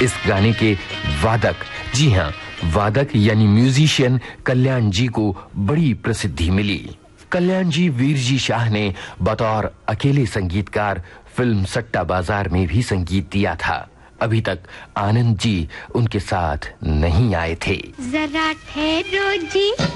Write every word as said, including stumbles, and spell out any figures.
इस गाने के वादक, जी हाँ, वादक यानी म्यूजिशियन कल्याण जी को बड़ी प्रसिद्धि मिली। कल्याण जी वीर जी शाह ने बतौर अकेले संगीतकार फिल्म सट्टा बाजार में भी संगीत दिया था। अभी तक आनंद जी उनके साथ नहीं आए थे। जरा ठहरो जी।